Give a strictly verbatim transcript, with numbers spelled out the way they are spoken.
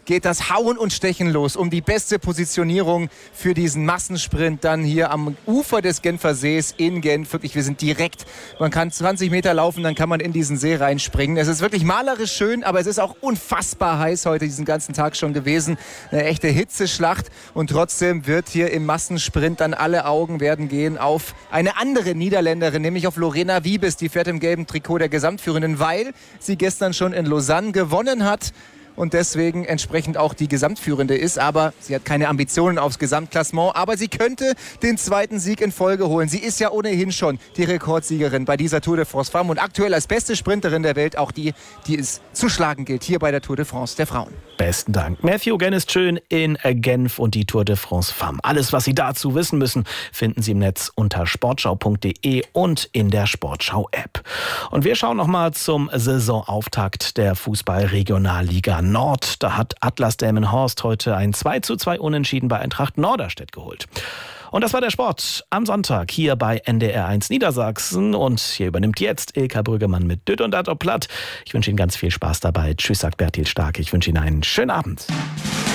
geht das Hauen und Stechen los um die beste Positionierung für diesen Massensprint dann hier am Ufer des Genfer Sees in Genf. Wirklich, wir sind direkt, man kann zwanzig Meter laufen, dann kann man in diesen See reinspringen. Es ist wirklich malerisch schön, aber es ist auch unfassbar heiß heute diesen ganzen Tag schon gewesen. Eine echte Hitzeschlacht und trotzdem wird hier im Massensprint dann alle Augen werden gehen auf eine andere Niederländerin, nämlich auf Lorena Wiebes. Die fährt im gelben Trikot der Gesamtführenden, weil sie gestern schon in Lausanne gewonnen hat und deswegen entsprechend auch die Gesamtführende ist. Aber sie hat keine Ambitionen aufs Gesamtklassement. Aber sie könnte den zweiten Sieg in Folge holen. Sie ist ja ohnehin schon die Rekordsiegerin bei dieser Tour de France Femme und aktuell als beste Sprinterin der Welt auch die, die es zu schlagen gilt hier bei der Tour de France der Frauen. Besten Dank. Matthew Gennis-Schön in Genf und die Tour de France Femme. Alles, was Sie dazu wissen müssen, finden Sie im Netz unter sportschau punkt de und in der Sportschau-App. Und wir schauen nochmal zum Saisonauftakt der Fußball-Regionalliga Nord. Da hat Atlas Delmenhorst heute ein zwei zu zwei Unentschieden bei Eintracht Norderstedt geholt. Und das war der Sport am Sonntag hier bei N D R eins Niedersachsen. Und hier übernimmt jetzt Ilka Brüggemann mit Düt und Dat op Platt. Ich wünsche Ihnen ganz viel Spaß dabei. Tschüss, sagt Bertil Stark. Ich wünsche Ihnen einen schönen Abend.